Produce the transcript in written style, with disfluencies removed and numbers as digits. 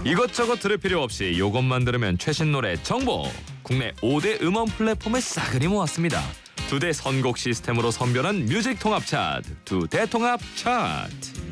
이것저것 들을 필요 없이 이것만 들으면 최신 노래 정보. 국내 5대 음원 플랫폼을 싸그리 모았습니다. 2대 선곡 시스템으로 선별한 뮤직 통합 차트, 2대 통합 차트.